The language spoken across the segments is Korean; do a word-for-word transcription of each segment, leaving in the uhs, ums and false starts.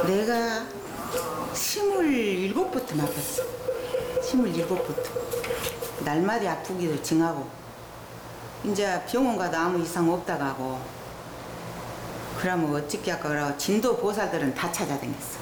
내가 스물일곱부터 아팠어. 스물일곱부터. 날마다 아프기도 징하고. 이제 병원 가도 아무 이상 없다고 하고. 그러면 어떻게 할까 그러고 진도 보살들은 다 찾아다녔어.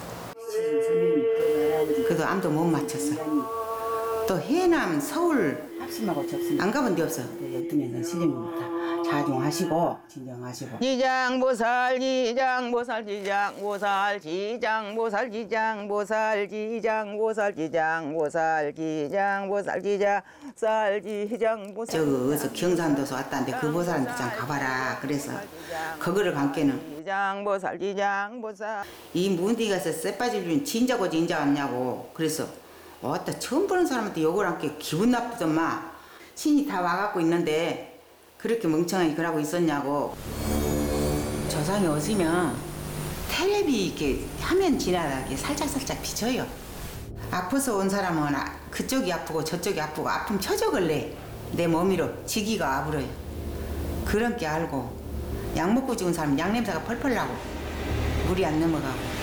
그래도 암도 못 맞췄어. 또 해남, 서울 합심하고 접심 안 가본 데 없어. 열두명은 스님부터 자중하시고 진정하시고. 지장보살 지장보살 지장보살 지장보살 지장보살 지장보살 지장보살 지장보살 지장보살 지장보살. 저거 어디서 경산도서 왔다는데 그 보살한테 좀 가봐라. 그래서 그거를 간께는 지장보살 지장보살. 이 문디 가서 쇠 빠지면 진짜고 진짜 왔냐고. 그래서 왔다 처음 보는 사람한테 욕을 한게 기분 나쁘더만. 신이 다 와갖고 있는데 그렇게 멍청하게 그러고 있었냐고. 조상이 오시면 텔레비 이렇게 화면 지나가게 살짝살짝 비춰요. 아파서 온 사람은 그쪽이 아프고 저쪽이 아프고 아픔 처적을 내. 내 몸이로 지기가 아부러요. 그런 게 알고 약 먹고 죽은 사람은 약 냄새가 펄펄 나고 물이 안 넘어가고.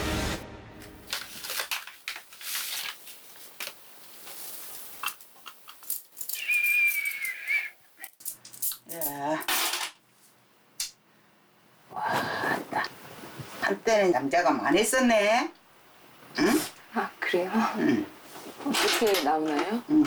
와따 한때는 남자가 많이 썼네. 응? 아 그래요? 응. 어떻게 나오나요? 응.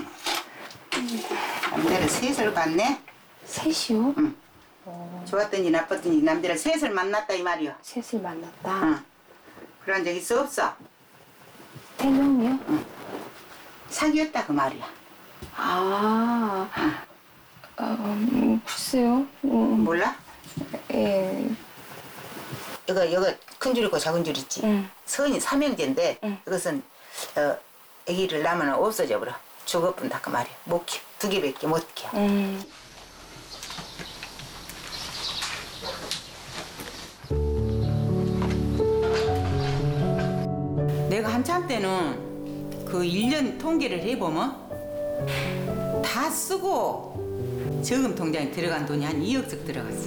남자를 셋을 봤네. 셋이요? 응. 어, 좋았더니 나빴더니 남자를 셋을 만났다 이 말이야. 셋을 만났다. 응. 그런 적 있어 없어? 세 명이요? 응. 사귀었다 그 말이야. 아, 어, 음, 글쎄요. 음, 몰라? 예. 이거 이거 큰 줄 있고 작은 줄 있지. 응. 선이 삼형제인데 응. 이것은 어, 아기를 낳으면 없어져 버려. 죽어뿐다 그 말이야. 못 키워. 두 개밖에 못 키워. 음. 내가 한참 때는 그 일 년 통계를 해보면 다 쓰고 저금 통장에 들어간 돈이 한 이억씩 들어갔어.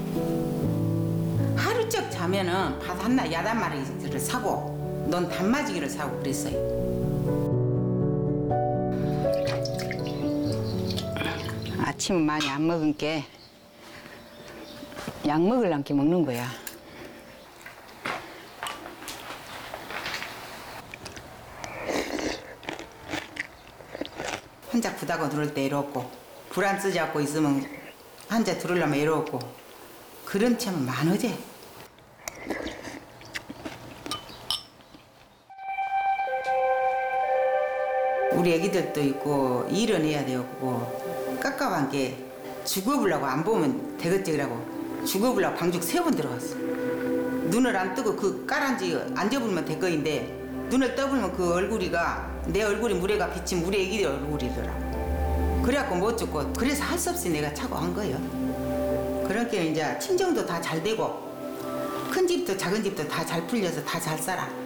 하루쩍 자면은 밥 하나 야단마리를 사고 넌 단마지기를 사고 그랬어요. 아침은 많이 안 먹은 게 약 먹으려면 먹는 거야. 혼자 부다고 들을 때 외롭고 불 안 쓰지 않고 있으면 한자 들으려면 외롭고 그런 참 많으지. 우리 애기들도 있고 일은 해야 되고 깝깝한 게 죽어보려고 안 보면 되겠지라고 죽어보려고 방죽 세 번 들어갔어. 눈을 안 뜨고 그 까란지 앉아보면 될 거인데 눈을 떠보면 그 얼굴이가 내 얼굴이 물에가 비친 우리 애기들 얼굴이더라고. 그래갖고 못 죽고 그래서 할 수 없이 내가 차고 한 거예요. 그렇게 이제 친정도 다 잘 되고 큰 집도 작은 집도 다 잘 풀려서 다 잘 살아.